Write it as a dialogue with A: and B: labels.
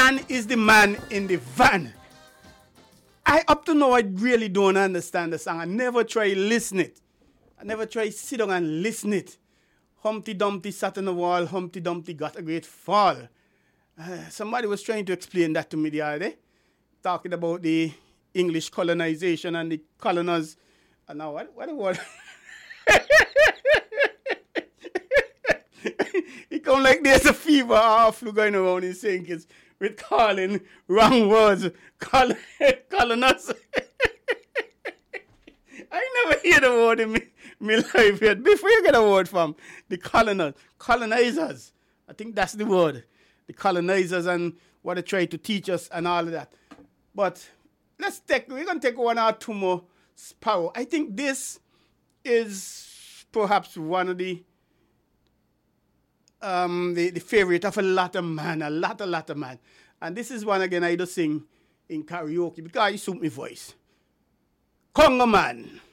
A: man is the man in the van. I up to now I really don't understand the song. I never try listen it. I never try sit down and listen it. Humpty Dumpty sat on the wall. Humpty Dumpty got a great fall. Somebody was trying to explain that to me the other day, talking about the English colonization and the coloners. And now what the word? It come like there's a fever or flu going around in St. Kitts with calling wrong words, coloners. I never hear the word in me life yet. Before you get a word from the colonizers, I think that's the word. The colonizers and what they try to teach us and all of that. But we're going to take one or two more Sparrow. I think this is perhaps one of the favorite of a lot of man. And this is one again I do sing in karaoke because I suit my voice. Congo Man.